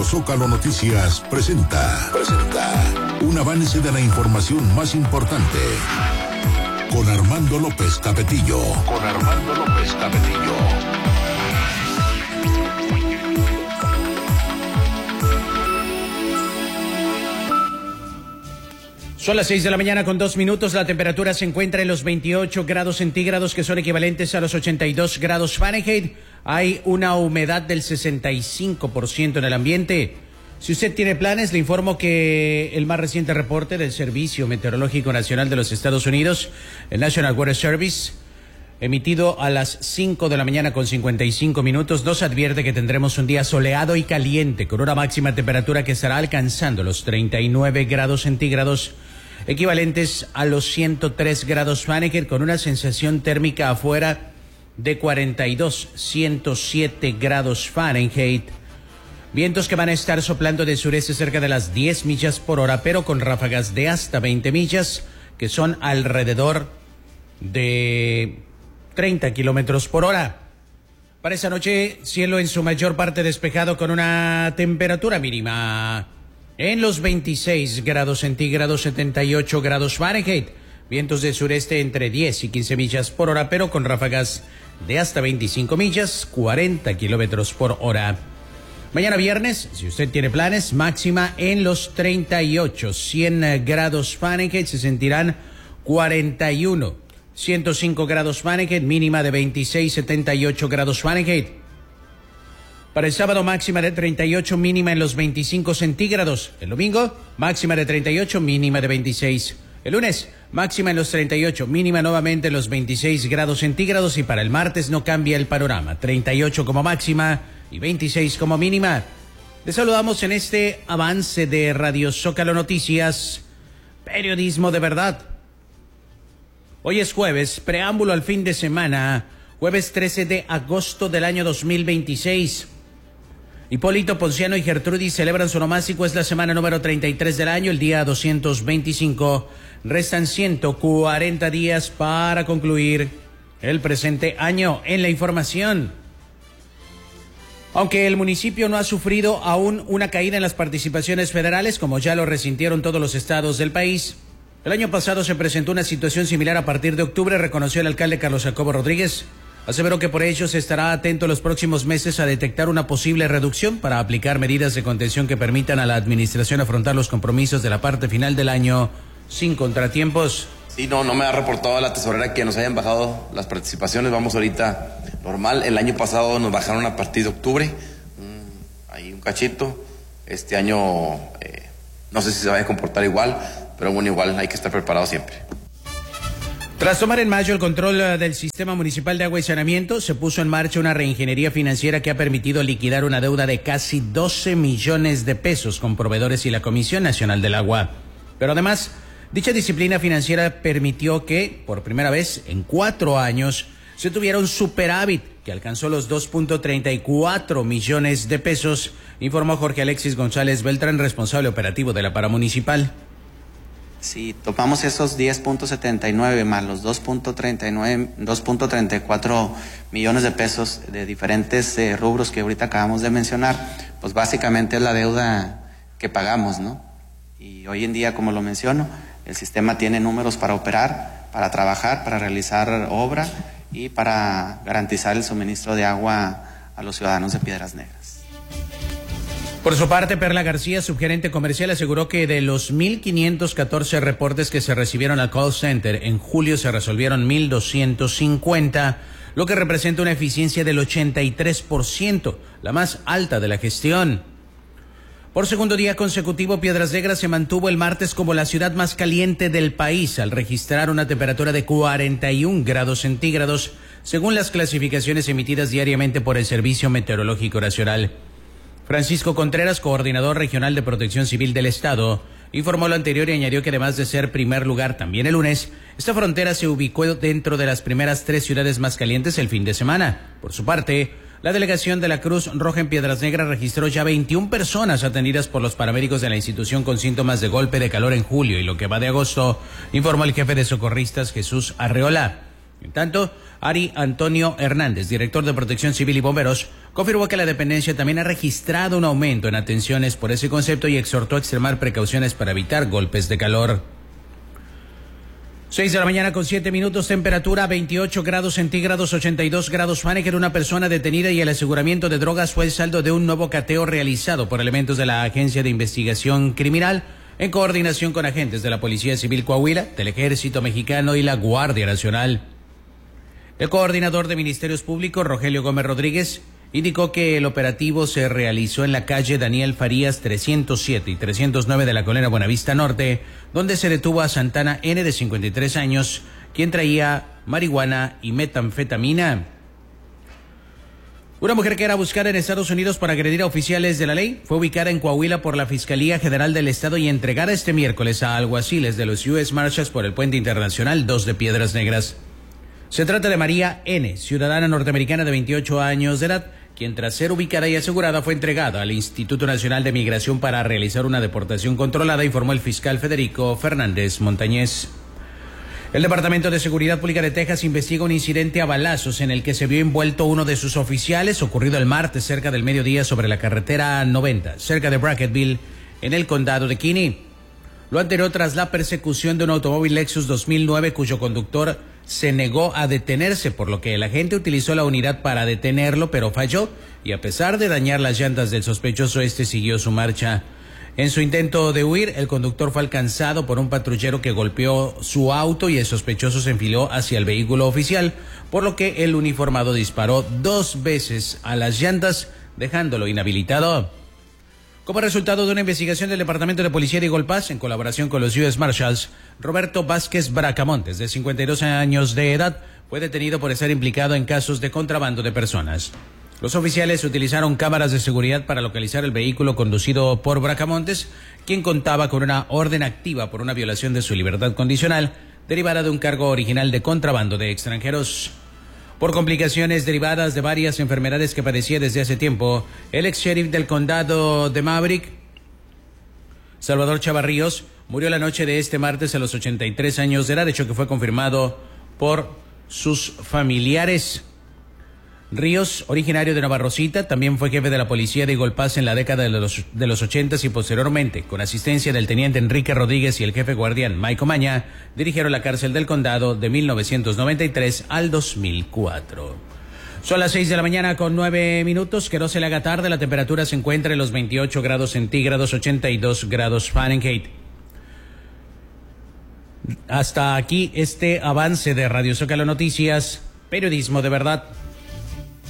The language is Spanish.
Zócalo Noticias presenta un avance de la información más importante con Armando López Capetillo. Son las 6 de la mañana con 2 minutos. La temperatura se encuentra en los 28 grados centígrados, que son equivalentes a los 82 grados Fahrenheit. Hay una humedad del 65% en el ambiente. Si usted tiene planes, le informo que el más reciente reporte del Servicio Meteorológico Nacional de los Estados Unidos, el National Weather Service, emitido a las 5 de la mañana con 55 minutos, nos advierte que tendremos un día soleado y caliente, con una máxima temperatura que estará alcanzando los 39 grados centígrados, equivalentes a los 103 grados Fahrenheit, con una sensación térmica afuera de 107 grados Fahrenheit. Vientos que van a estar soplando de sureste cerca de las 10 millas por hora, pero con ráfagas de hasta 20 millas, que son alrededor de 30 kilómetros por hora. Para esta noche, cielo en su mayor parte despejado, con una temperatura mínima en los 26 grados centígrados, 78 grados Fahrenheit. Vientos de sureste entre 10 y 15 millas por hora, pero con ráfagas de hasta 25 millas, 40 kilómetros por hora. Mañana viernes, si usted tiene planes, máxima en los 38, 100 grados Fahrenheit, se sentirán 41, 105 grados Fahrenheit, mínima de 26, 78 grados Fahrenheit. Para el sábado, máxima de 38, mínima en los 25 centígrados. El domingo, máxima de 38, mínima de 26. El lunes, máxima en los 38, mínima nuevamente en los 26 grados centígrados. Y para el martes no cambia el panorama, 38 como máxima y 26 como mínima. Les saludamos en este avance de Radio Zócalo Noticias, periodismo de verdad. Hoy es jueves, preámbulo al fin de semana, jueves 13 de agosto del año 2026. Hipólito, Ponciano y Gertrudis celebran su onomástico, es la semana número 33 del año, el día 225. Restan 140 días para concluir el presente año. En la información, aunque el municipio no ha sufrido aún una caída en las participaciones federales, como ya lo resintieron todos los estados del país, el año pasado se presentó una situación similar a partir de octubre, reconoció el alcalde Carlos Jacobo Rodríguez. Aseveró que por ello se estará atento los próximos meses a detectar una posible reducción para aplicar medidas de contención que permitan a la administración afrontar los compromisos de la parte final del año sin contratiempos. Sí, no me ha reportado la tesorera que nos hayan bajado las participaciones. Vamos ahorita normal. El año pasado nos bajaron a partir de octubre. Hay un cachito. Este año no sé si se va a comportar igual, pero bueno, igual hay que estar preparado siempre. Tras tomar en mayo el control del Sistema Municipal de Agua y Saneamiento, se puso en marcha una reingeniería financiera que ha permitido liquidar una deuda de casi 12 millones de pesos con proveedores y la Comisión Nacional del Agua. Pero además, dicha disciplina financiera permitió que, por primera vez en 4 años, se tuviera un superávit que alcanzó los 2.34 millones de pesos, informó Jorge Alexis González Beltrán, responsable operativo de la Paramunicipal. Si topamos esos 10.79 más los 2.34 millones de pesos de diferentes rubros que ahorita acabamos de mencionar, pues básicamente es la deuda que pagamos, ¿no? Y hoy en día, como lo menciono, el sistema tiene números para operar, para trabajar, para realizar obra y para garantizar el suministro de agua a los ciudadanos de Piedras Negras. Por su parte, Perla García, subgerente comercial, aseguró que de los 1.514 reportes que se recibieron al call center, en julio se resolvieron 1.250, lo que representa una eficiencia del 83%, la más alta de la gestión. Por segundo día consecutivo, Piedras Negras se mantuvo el martes como la ciudad más caliente del país, al registrar una temperatura de 41 grados centígrados, según las clasificaciones emitidas diariamente por el Servicio Meteorológico Nacional. Francisco Contreras, coordinador regional de Protección Civil del Estado, informó lo anterior y añadió que además de ser primer lugar también el lunes, esta frontera se ubicó dentro de las primeras 3 ciudades más calientes el fin de semana. Por su parte, la delegación de la Cruz Roja en Piedras Negras registró ya 21 personas atendidas por los paramédicos de la institución con síntomas de golpe de calor en julio y lo que va de agosto, informó el jefe de socorristas Jesús Arreola. En tanto, Ari Antonio Hernández, director de Protección Civil y Bomberos, confirmó que la dependencia también ha registrado un aumento en atenciones por ese concepto y exhortó a extremar precauciones para evitar golpes de calor. 6 de la mañana con 7 minutos, temperatura 28 grados centígrados, 82 grados Fahrenheit. Una persona detenida y el aseguramiento de drogas fue el saldo de un nuevo cateo realizado por elementos de la Agencia de Investigación Criminal en coordinación con agentes de la Policía Civil Coahuila, del Ejército Mexicano y la Guardia Nacional. El coordinador de Ministerios Públicos, Rogelio Gómez Rodríguez, indicó que el operativo se realizó en la calle Daniel Farías 307 y 309 de la Colonia Buenavista Norte, donde se detuvo a Santana N. de 53 años, quien traía marihuana y metanfetamina. Una mujer que era buscada en Estados Unidos por agredir a oficiales de la ley fue ubicada en Coahuila por la Fiscalía General del Estado y entregada este miércoles a alguaciles de los U.S. Marshals por el Puente Internacional 2 de Piedras Negras. Se trata de María N., ciudadana norteamericana de 28 años de edad, quien tras ser ubicada y asegurada fue entregada al Instituto Nacional de Migración para realizar una deportación controlada, informó el fiscal Federico Fernández Montañez. El Departamento de Seguridad Pública de Texas investiga un incidente a balazos en el que se vio envuelto uno de sus oficiales, ocurrido el martes cerca del mediodía sobre la carretera 90, cerca de Brackettville, en el condado de Kinney. Lo anterior tras la persecución de un automóvil Lexus 2009 cuyo conductor se negó a detenerse, por lo que el agente utilizó la unidad para detenerlo, pero falló y a pesar de dañar las llantas del sospechoso, este siguió su marcha. En su intento de huir, el conductor fue alcanzado por un patrullero que golpeó su auto y el sospechoso se enfiló hacia el vehículo oficial, por lo que el uniformado disparó 2 veces a las llantas, dejándolo inhabilitado. Como resultado de una investigación del Departamento de Policía de Eagle Pass, en colaboración con los U.S. Marshals, Roberto Vázquez Bracamontes, de 52 años de edad, fue detenido por estar implicado en casos de contrabando de personas. Los oficiales utilizaron cámaras de seguridad para localizar el vehículo conducido por Bracamontes, quien contaba con una orden activa por una violación de su libertad condicional, derivada de un cargo original de contrabando de extranjeros. Por complicaciones derivadas de varias enfermedades que padecía desde hace tiempo, el ex sheriff del condado de Maverick, Salvador Chavarríos, murió la noche de este martes a los 83 años de edad, hecho que fue confirmado por sus familiares. Ríos, originario de Nueva Rosita, también fue jefe de la policía de Eagle Pass en la década de los 80 y posteriormente, con asistencia del teniente Enrique Rodríguez y el jefe guardián Maico Maña, dirigieron la cárcel del condado de 1993 al 2004. Son las 6 de la mañana con 9 minutos, que no se le haga tarde, la temperatura se encuentra en los 28 grados centígrados, 82 grados Fahrenheit. Hasta aquí este avance de Radio Zócalo Noticias, periodismo de verdad.